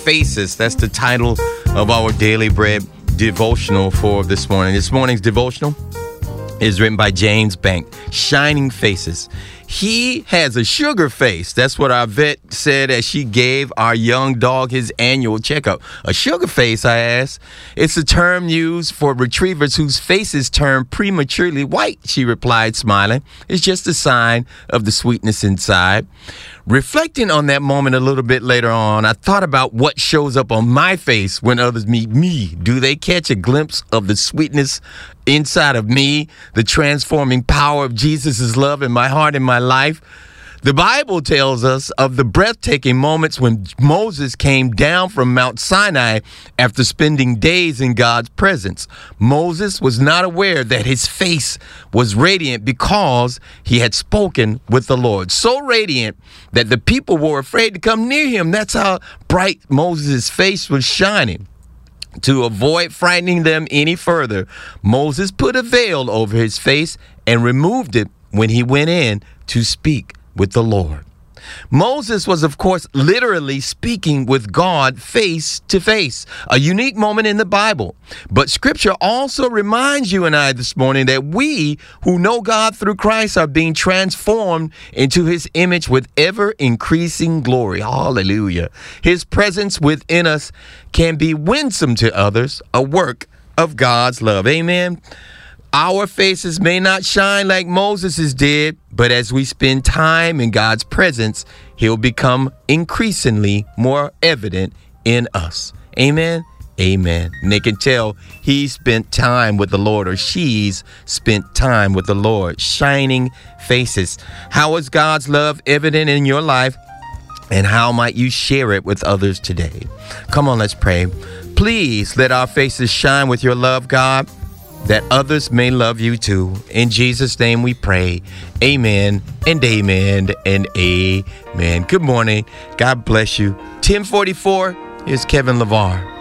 faces. That's the title of our Daily Bread devotional for this morning. This morning's devotional is written by James Bank. Shining faces. He has a sugar face. That's what our vet said as she gave our young dog his annual checkup. A sugar face, I asked. It's a term used for retrievers whose faces turn prematurely white, she replied, smiling. It's just a sign of the sweetness inside. Reflecting on that moment a little bit later on, I thought about what shows up on my face when others meet me. Do they catch a glimpse of the sweetness inside of me, the transforming power of Jesus' love in my heart and my life? The Bible tells us of the breathtaking moments when Moses came down from Mount Sinai after spending days in God's presence. Moses was not aware that his face was radiant because he had spoken with the Lord. So radiant that the people were afraid to come near him. That's how bright Moses' face was shining. To avoid frightening them any further, Moses put a veil over his face and removed it when he went in to speak with the Lord. Moses was, of course, literally speaking with God face to face, a unique moment in the Bible. But Scripture also reminds you and I this morning that we who know God through Christ are being transformed into his image with ever increasing glory. Hallelujah. His presence within us can be winsome to others, a work of God's love. Amen. Our faces may not shine like Moses's did, but as we spend time in God's presence, he'll become increasingly more evident in us. Amen. Amen. And they can tell he spent time with the Lord, or she's spent time with the Lord. Shining faces. How is God's love evident in your life? And how might you share it with others today? Come on, let's pray. Please let our faces shine with your love, God, that others may love you too. In Jesus' name we pray. Amen and amen and amen. Good morning. God bless you. 10:44 is Kevin LeVar.